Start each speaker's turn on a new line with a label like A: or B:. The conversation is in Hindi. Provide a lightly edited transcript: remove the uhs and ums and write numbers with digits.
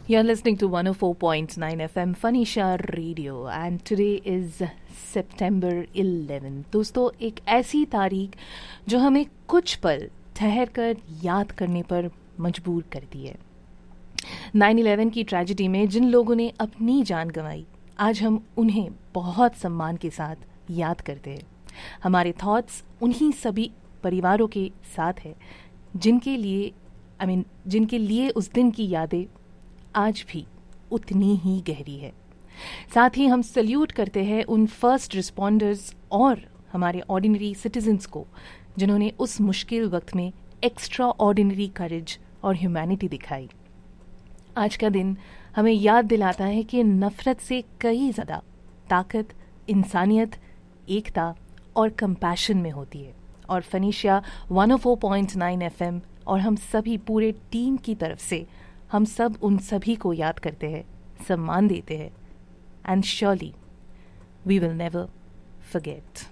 A: You're listening to 104.9 FM Fanisha Radio and today is September 11. दोस्तों, एक ऐसी तारीख जो हमें कुछ पल ठहर कर याद करने पर मजबूर करती है। 9/11 की ट्रेजेडी में जिन लोगों ने अपनी जान गंवाई, आज हम उन्हें बहुत सम्मान के साथ याद करते हैं। हमारे थॉट्स उन्हीं सभी परिवारों के साथ है जिनके लिए उस दिन की यादें आज भी उतनी ही गहरी है। साथ ही हम सल्यूट करते हैं उन फर्स्ट रिस्पॉन्डर्स और हमारे ऑर्डिनरी सिटीजन्स को जिन्होंने उस मुश्किल वक्त में एक्स्ट्रा ऑर्डिनरी करेज और ह्यूमैनिटी दिखाई। आज का दिन हमें याद दिलाता है कि नफरत से कई ज़्यादा ताकत इंसानियत, एकता और कंपैशन में होती है। और फनीशिया 104.9 FM और हम सभी पूरे टीम की तरफ से हम सब उन सभी को याद करते हैं, सम्मान देते हैं, and surely we will never forget.